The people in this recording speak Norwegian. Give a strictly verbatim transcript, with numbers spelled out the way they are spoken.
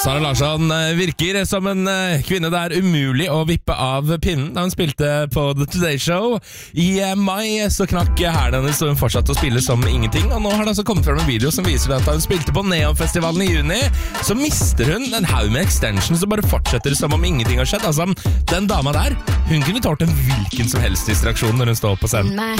Sara Larsson virker som en kvinne det er umulig å vippe av pinnen da hun spilte på The Today Show. I mai så knakk hælen hennes og hun fortsatte å spille som ingenting. Og nå har det altså kommet frem en video som viser at da hun spilte på Neonfestivalen i juni, så mister hun en haug med extensions og bare fortsetter som om ingenting har skjedd. Altså, den dama der, hun kunne tålt en hvilken som helst distraksjon når hun står på scenen.